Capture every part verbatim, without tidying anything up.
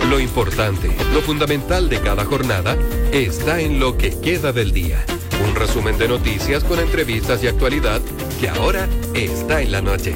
Lo importante, lo fundamental de cada jornada está en lo que queda del día. Un resumen de noticias con entrevistas y actualidad que ahora está en la noche.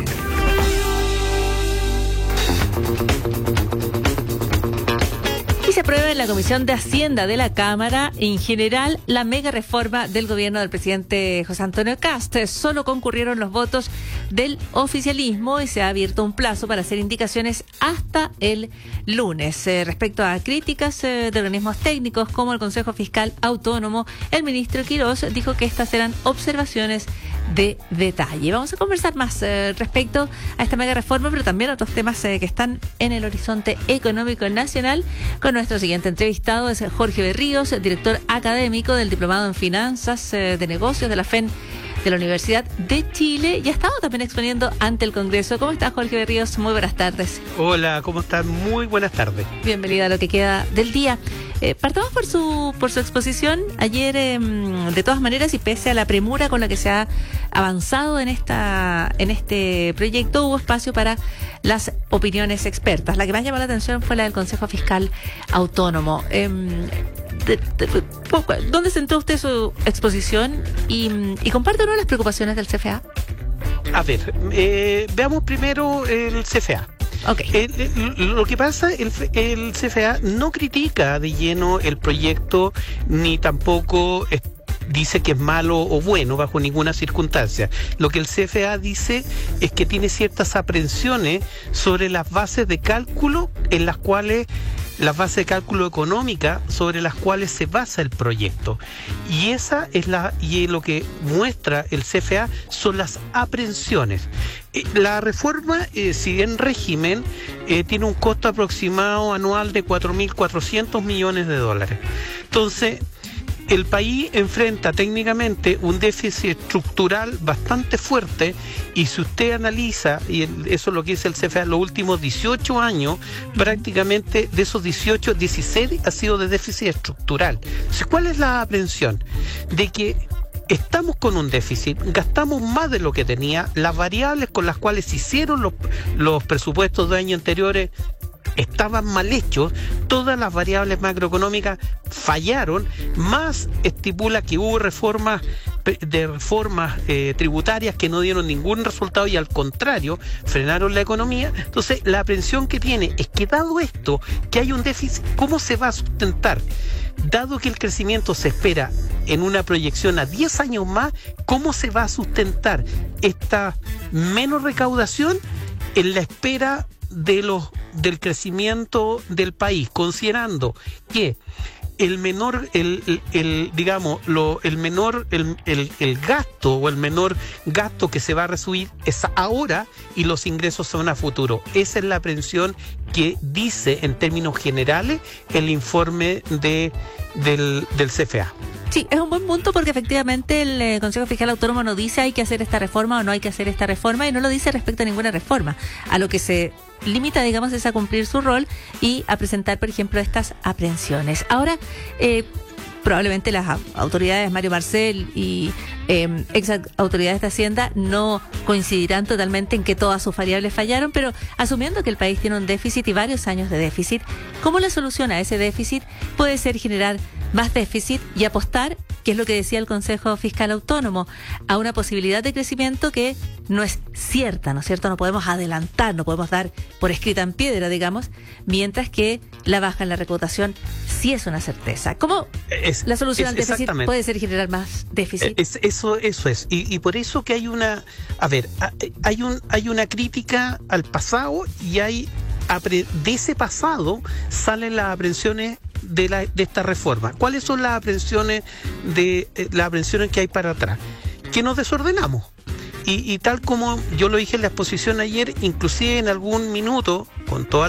Se aprueba en la Comisión de Hacienda de la Cámara, en general, la mega reforma del gobierno del presidente José Antonio Kast. Solo concurrieron los votos del oficialismo y se ha abierto un plazo para hacer indicaciones hasta el lunes. Eh, respecto a críticas eh, de organismos técnicos como el Consejo Fiscal Autónomo, el ministro Quirós dijo que estas eran observaciones de detalle. Vamos a conversar más eh, respecto a esta mega reforma, pero también a otros temas eh, que están en el horizonte económico nacional. Con nuestro siguiente entrevistado es Jorge Berríos, director académico del Diplomado en Finanzas eh, de Negocios de la F E N de la Universidad de Chile y ha estado también exponiendo ante el Congreso. ¿Cómo está, Jorge Berríos? Muy buenas tardes. Hola, ¿cómo están? Muy buenas tardes. Bienvenida a lo que queda del día. Eh, partamos por su por su exposición. Ayer, eh, de todas maneras, y pese a la premura con la que se ha avanzado en esta en este proyecto, hubo espacio para las opiniones expertas. La que más llamó la atención fue la del Consejo Fiscal Autónomo. Eh, de, de, de, ¿Dónde centró usted su exposición? Y, y comparte una de las preocupaciones del C F A. A ver, eh, veamos primero el C F A. Okay. El, el, lo que pasa, el, el C F A no critica de lleno el proyecto, ni tampoco es, dice que es malo o bueno bajo ninguna circunstancia. Lo que el C F A dice es que tiene ciertas aprensiones sobre las bases de cálculo en las cuales las bases de cálculo económica sobre las cuales se basa el proyecto. Y esa es la y lo que muestra el C F A son las aprensiones. La reforma, eh, si en régimen, eh, tiene un costo aproximado anual de cuatro mil cuatrocientos millones de dólares. Entonces, el país enfrenta técnicamente un déficit estructural bastante fuerte y si usted analiza, y eso es lo que dice el C F A, los últimos dieciocho años, prácticamente de esos dieciocho, dieciséis ha sido de déficit estructural. Entonces, ¿cuál es la aprensión? De que estamos con un déficit, gastamos más de lo que tenía, las variables con las cuales se hicieron los, los presupuestos de años anteriores estaban mal hechos, todas las variables macroeconómicas fallaron, más estipula que hubo reformas de reformas eh, tributarias que no dieron ningún resultado y al contrario frenaron la economía. Entonces la aprensión que tiene es que dado esto, que hay un déficit, ¿cómo se va a sustentar? Dado que el crecimiento se espera en una proyección a diez años más, ¿cómo se va a sustentar esta menos recaudación en la espera de los del crecimiento del país, considerando que el menor, el, el, el digamos, lo, el menor, el, el, el gasto o el menor gasto que se va a recibir es ahora y los ingresos son a futuro. Esa es la aprensión que dice en términos generales el informe de del, del C F A. Sí, es un buen punto porque efectivamente el eh, Consejo Fiscal Autónomo no dice hay que hacer esta reforma o no hay que hacer esta reforma y no lo dice respecto a ninguna reforma. A lo que se limita, digamos, es a cumplir su rol y a presentar, por ejemplo, estas aprehensiones. Ahora, eh, probablemente las autoridades, Mario Marcel y eh, ex autoridades de Hacienda, no coincidirán totalmente en que todas sus variables fallaron, pero asumiendo que el país tiene un déficit y varios años de déficit, ¿cómo la solución a ese déficit puede ser generar más déficit y apostar, que es lo que decía el Consejo Fiscal Autónomo, a una posibilidad de crecimiento que no es cierta, ¿no es cierto? No podemos adelantar, no podemos dar por escrita en piedra, digamos, mientras que la baja en la recaudación sí es una certeza. ¿Cómo es, la solución al déficit puede ser generar más déficit? Es, eso, eso es. Y, y por eso que hay una, a ver, hay un, hay una crítica al pasado y hay de ese pasado salen las aprensiones de, la, de esta reforma. ¿Cuáles son las aprensiones de eh, las aprensiones que hay para atrás? Que nos desordenamos. Y, y tal como yo lo dije en la exposición ayer, inclusive en algún minuto, con toda